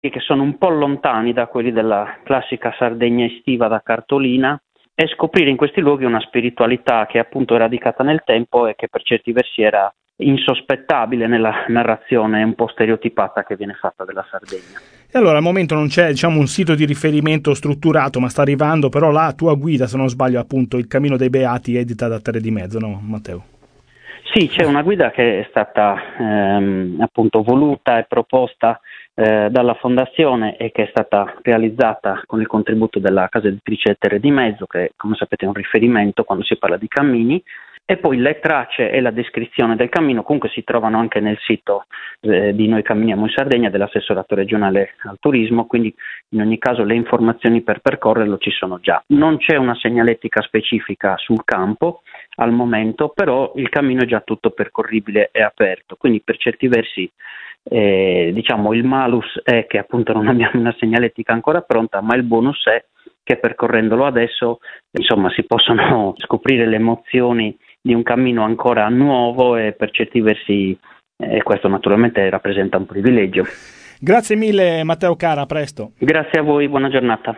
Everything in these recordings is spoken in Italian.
che sono un po' lontani da quelli della classica Sardegna estiva da cartolina, e scoprire in questi luoghi una spiritualità che appunto è radicata nel tempo e che per certi versi era insospettabile nella narrazione un po' stereotipata che viene fatta della Sardegna. E allora al momento non c'è un sito di riferimento strutturato, ma sta arrivando però la tua guida, se non sbaglio, appunto Il Cammino dei Beati, edita da Terre di Mezzo, no Matteo? Sì, c'è una guida che è stata appunto voluta e proposta dalla Fondazione e che è stata realizzata con il contributo della casa editrice Terre di Mezzo, che come sapete è un riferimento quando si parla di cammini, e poi le tracce e la descrizione del cammino comunque si trovano anche nel sito di Noi Camminiamo in Sardegna dell'assessorato regionale al turismo, quindi in ogni caso le informazioni per percorrerlo ci sono già. Non c'è una segnaletica specifica sul campo al momento, però il cammino è già tutto percorribile e aperto, quindi per certi versi diciamo il malus è che appunto non abbiamo una segnaletica ancora pronta, ma il bonus è che percorrendolo adesso insomma si possono scoprire le emozioni di un cammino ancora nuovo e per certi versi questo naturalmente rappresenta un privilegio. Grazie mille Matteo Cara, a presto. Grazie a voi, buona giornata.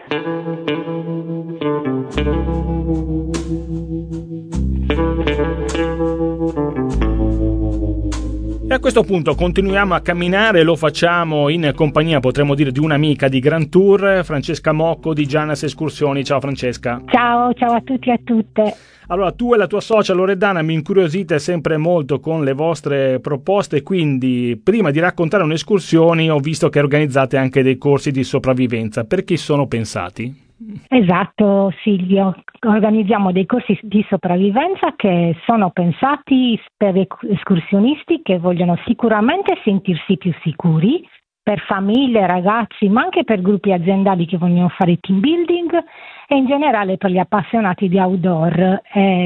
E a questo punto continuiamo a camminare, lo facciamo in compagnia, potremmo dire, di un'amica di Grand Tour, Francesca Mocco di Giannas Escursioni. Ciao Francesca. Ciao a tutti e a tutte. Allora, tu e la tua socia Loredana mi incuriosite sempre molto con le vostre proposte, quindi prima di raccontare un'escursione ho visto che organizzate anche dei corsi di sopravvivenza. Per chi sono pensati? Esatto Silvio, organizziamo dei corsi di sopravvivenza che sono pensati per escursionisti che vogliono sicuramente sentirsi più sicuri, per famiglie, ragazzi, ma anche per gruppi aziendali che vogliono fare team building e in generale per gli appassionati di outdoor.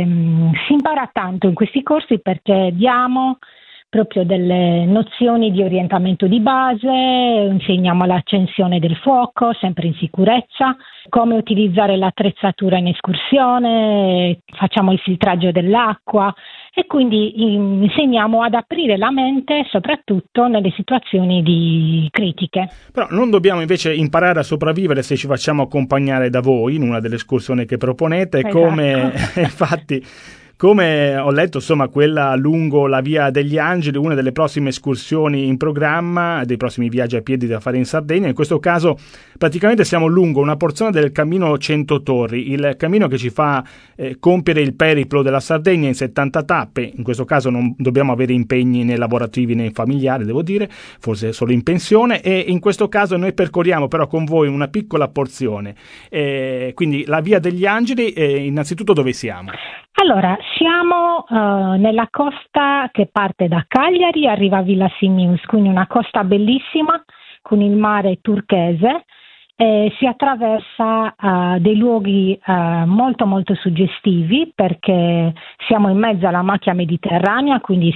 Si impara tanto in questi corsi perché diamo proprio delle nozioni di orientamento di base, insegniamo l'accensione del fuoco, sempre in sicurezza, come utilizzare l'attrezzatura in escursione, facciamo il filtraggio dell'acqua e quindi insegniamo ad aprire la mente soprattutto nelle situazioni critiche. Però non dobbiamo invece imparare a sopravvivere se ci facciamo accompagnare da voi in una delle escursioni che proponete, esatto. Come infatti... Come ho letto, insomma, quella lungo la Via degli Angeli, una delle prossime escursioni in programma, dei prossimi viaggi a piedi da fare in Sardegna. In questo caso praticamente siamo lungo una porzione del cammino 100 Torri, il cammino che ci fa compiere il periplo della Sardegna in 70 tappe. In questo caso non dobbiamo avere impegni né lavorativi né familiari, devo dire, forse solo in pensione, e in questo caso noi percorriamo però con voi una piccola porzione. Quindi la Via degli Angeli, innanzitutto dove siamo? Allora, siamo nella costa che parte da Cagliari e arriva a Villa Simius, quindi una costa bellissima con il mare turchese. Si attraversa dei luoghi molto molto suggestivi perché siamo in mezzo alla macchia mediterranea, quindi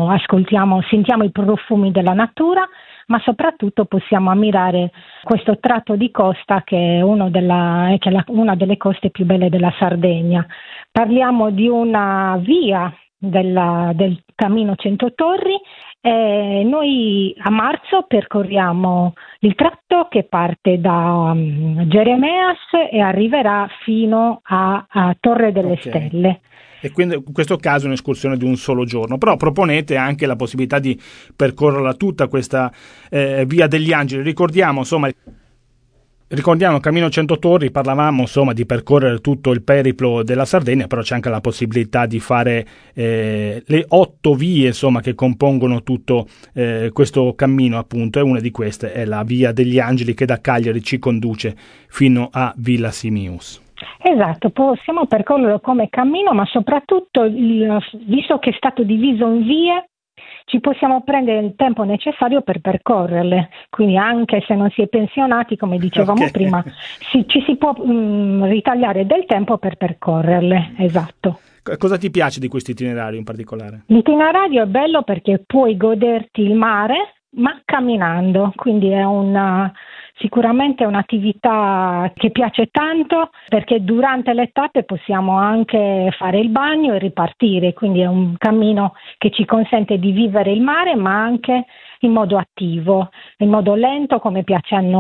sentiamo i profumi della natura, ma soprattutto possiamo ammirare questo tratto di costa che è una delle coste più belle della Sardegna. Parliamo di una via del Cammino 100 Torri e noi a marzo percorriamo il tratto che parte da Geremeas e arriverà fino a Torre delle Stelle. E quindi in questo caso è un'escursione di un solo giorno, però proponete anche la possibilità di percorrerla tutta questa Via degli Angeli. Ricordiamo Cammino 100 Torri, parlavamo insomma di percorrere tutto il periplo della Sardegna, però c'è anche la possibilità di fare le 8 vie insomma che compongono tutto questo cammino, appunto, e una di queste è la Via degli Angeli che da Cagliari ci conduce fino a Villa Simius. Esatto, possiamo percorrerlo come cammino, ma soprattutto visto che è stato diviso in vie, ci possiamo prendere il tempo necessario per percorrerle, quindi anche se non si è pensionati, come dicevamo prima, ci si può ritagliare del tempo per percorrerle, esatto. Cosa ti piace di questo itinerario in particolare? L'itinerario è bello perché puoi goderti il mare, ma camminando, quindi è Sicuramente è un'attività che piace tanto perché durante le tappe possiamo anche fare il bagno e ripartire, quindi è un cammino che ci consente di vivere il mare ma anche in modo attivo, in modo lento come piace a noi.